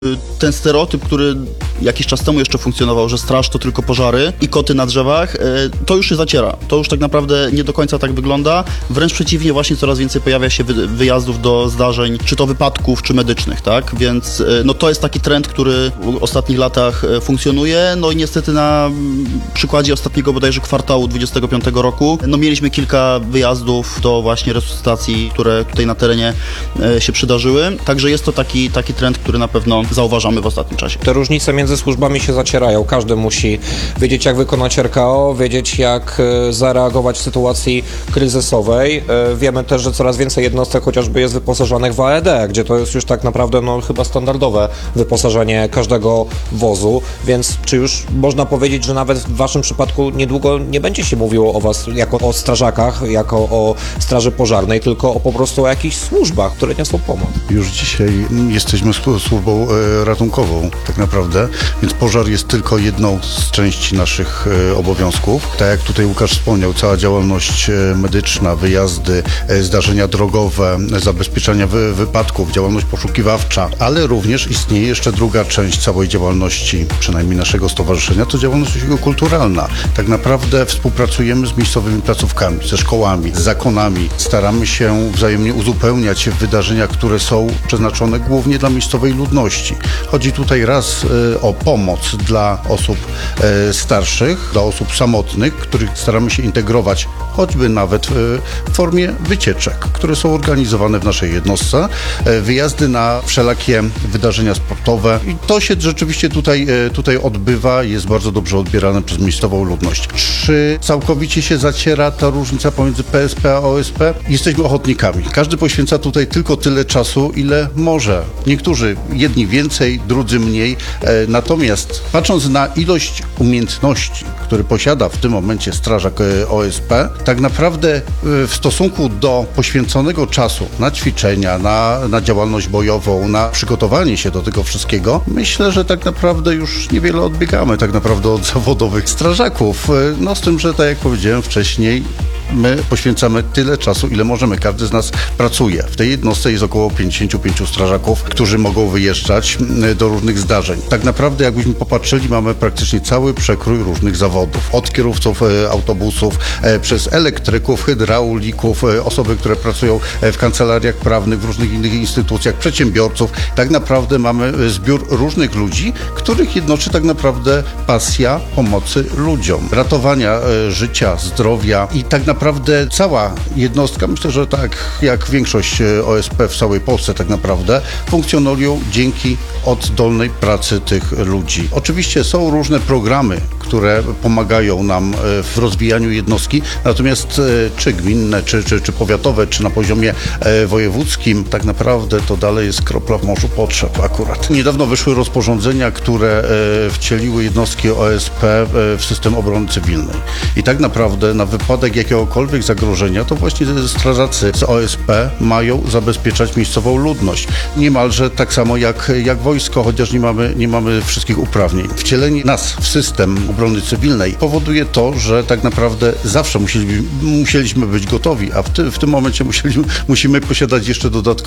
Ten stereotyp, który jakiś czas temu jeszcze funkcjonował, że straż to tylko pożary i koty na drzewach, to już się zaciera. To już tak naprawdę nie do końca tak wygląda. Wręcz przeciwnie, właśnie coraz więcej pojawia się wyjazdów do zdarzeń, czy to wypadków, czy medycznych, tak? Więc no to jest taki trend, który w ostatnich latach funkcjonuje. No i niestety na przykładzie ostatniego bodajże kwartału 25 roku, no mieliśmy kilka wyjazdów do właśnie resuscytacji, które tutaj na terenie się przydarzyły. Także jest to taki trend, który na pewno zauważamy w ostatnim czasie. Te różnice między służbami się zacierają. Każdy musi wiedzieć, jak wykonać RKO, wiedzieć, jak zareagować w sytuacji kryzysowej. Wiemy też, że coraz więcej jednostek chociażby jest wyposażonych w AED, gdzie to jest już tak naprawdę chyba standardowe wyposażenie każdego wozu, więc czy już można powiedzieć, że nawet w waszym przypadku niedługo nie będzie się mówiło o was jako o strażakach, jako o straży pożarnej, tylko po prostu o jakichś służbach, które niosą pomoc? Już dzisiaj jesteśmy służbą ratunkową tak naprawdę, więc pożar jest tylko jedną z części naszych obowiązków. Tak jak tutaj Łukasz wspomniał, cała działalność medyczna, wyjazdy, zdarzenia drogowe, zabezpieczenia wypadków, działalność poszukiwawcza, ale również istnieje jeszcze druga część całej działalności, przynajmniej naszego stowarzyszenia, to działalność kulturalna. Tak naprawdę współpracujemy z miejscowymi placówkami, ze szkołami, z zakonami. Staramy się wzajemnie uzupełniać wydarzenia, które są przeznaczone głównie dla miejscowej ludności. Chodzi tutaj raz o pomoc dla osób starszych, dla osób samotnych, których staramy się integrować, choćby nawet w formie wycieczek, które są organizowane w naszej jednostce, wyjazdy na wszelakie wydarzenia sportowe i to się rzeczywiście tutaj odbywa, jest bardzo dobrze odbierane przez miejscową ludność. Czy całkowicie się zaciera ta różnica pomiędzy PSP a OSP? Jesteśmy ochotnikami. Każdy poświęca tutaj tylko tyle czasu, ile może. Niektórzy, jedni więcej, drudzy mniej. Natomiast patrząc na ilość umiejętności, które posiada w tym momencie strażak OSP, tak naprawdę w stosunku do poświęconego czasu na ćwiczenia, na działalność bojową, na przygotowanie się do tego wszystkiego, myślę, że tak naprawdę już niewiele odbiegamy tak naprawdę od zawodowych strażaków. No z tym, że tak jak powiedziałem wcześniej, my poświęcamy tyle czasu, ile możemy. Każdy z nas pracuje. W tej jednostce jest około 55 strażaków, którzy mogą wyjeżdżać do różnych zdarzeń. Tak naprawdę, jakbyśmy popatrzyli, mamy praktycznie cały przekrój różnych zawodów. Od kierowców autobusów, przez elektryków, hydraulików, osoby, które pracują w kancelariach prawnych, w różnych innych instytucjach, przedsiębiorców. Tak naprawdę mamy zbiór różnych ludzi, których jednoczy tak naprawdę pasja pomocy ludziom. Ratowania życia, zdrowia i tak naprawdę cała jednostka, myślę, że tak jak większość OSP w całej Polsce tak naprawdę, funkcjonują dzięki oddolnej pracy tych ludzi. Oczywiście są różne programy, które pomagają nam w rozwijaniu jednostki, natomiast czy gminne, czy powiatowe, czy na poziomie wojewódzkim, tak naprawdę to dalej jest kropla w morzu potrzeb akurat. Niedawno wyszły rozporządzenia, które wcieliły jednostki OSP w system obrony cywilnej. I tak naprawdę na wypadek jakiegokolwiek zagrożenia, to właśnie strażacy z OSP mają zabezpieczać miejscową ludność. Niemalże tak samo jak wojsko, chociaż nie mamy wszystkich uprawnień. Wcielenie nas w system obrony cywilnej powoduje to, że tak naprawdę zawsze musieliśmy być gotowi, a w tym momencie musimy posiadać jeszcze dodatkowo